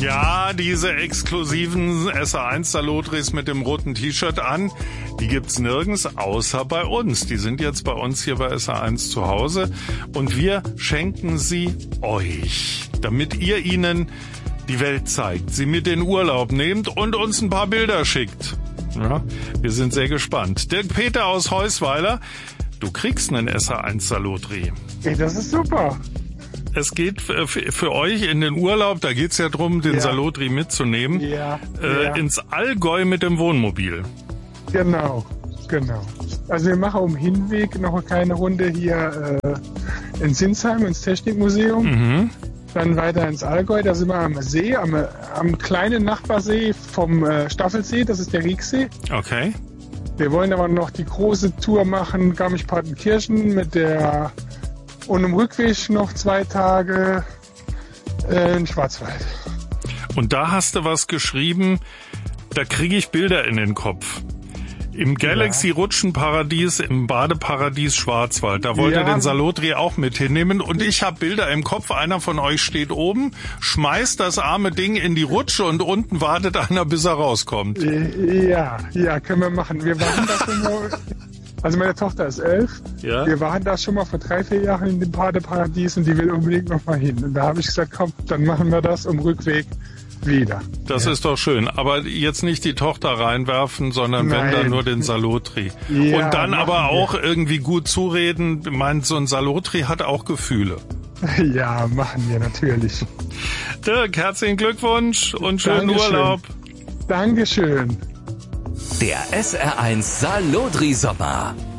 Ja, diese exklusiven SA1-Salotris mit dem roten T-Shirt an, die gibt's nirgends außer bei uns. Die sind jetzt bei uns hier bei SA1 zu Hause und wir schenken sie euch, damit ihr ihnen die Welt zeigt, sie mit in Urlaub nehmt und uns ein paar Bilder schickt. Ja, wir sind sehr gespannt. Dirk Peter aus Heusweiler, du kriegst einen SA1-Salotri. Hey, das ist super. Es geht für euch in den Urlaub, da geht's ja drum, den Salotri mitzunehmen, ins Allgäu mit dem Wohnmobil. Genau. Also wir machen um Hinweg noch eine kleine Runde hier in Sinsheim, ins Technikmuseum. Mhm. Dann weiter ins Allgäu, da sind wir am See, am kleinen Nachbarsee vom Staffelsee, das ist der Rieksee. Okay. Wir wollen aber noch die große Tour machen, Garmisch-Partenkirchen und im Rückweg noch 2 Tage in Schwarzwald. Und da hast du was geschrieben, da kriege ich Bilder in den Kopf. Im Galaxy-Rutschenparadies, im Badeparadies Schwarzwald, da wollte den Salotri auch mit hinnehmen und ich habe Bilder im Kopf, einer von euch steht oben, schmeißt das arme Ding in die Rutsche und unten wartet einer, bis er rauskommt. Ja, können wir machen. Wir waren da schon mal, also meine Tochter ist 11, wir waren da schon mal vor 3-4 Jahren in dem Badeparadies und die will unbedingt noch mal hin. Und da habe ich gesagt, komm, dann machen wir das im Rückweg wieder. Das ist doch schön, aber jetzt nicht die Tochter reinwerfen, sondern wenn dann nur den Salotri. Ja, und dann aber auch irgendwie gut zureden. Ich meine, so ein Salotri hat auch Gefühle. Ja, machen wir natürlich. Dirk, herzlichen Glückwunsch und schönen Urlaub. Dankeschön. Der SR1 Salotri Sommer.